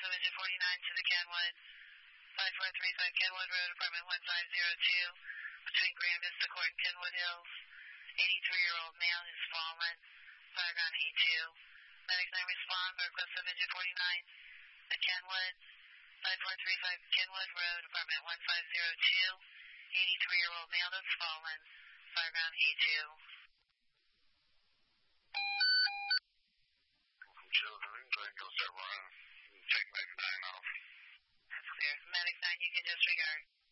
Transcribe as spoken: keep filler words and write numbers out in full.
Division forty-nine to the Kenwood. five four three five Kenwood Road, apartment one five zero two, between Grand Vista Court and Kenwood Hills. eighty-three-year-old male has fallen. Paragon E two. Medic nine respond, Northwest Division forty-nine to Kenwood. five four three five Kenwood Road, apartment one five zero two. eighty-three-year-old male has fallen. Paragon E two. Children, go ahead and go start running. Take Medic nine off. That's clear. Medic nine, you can disregard.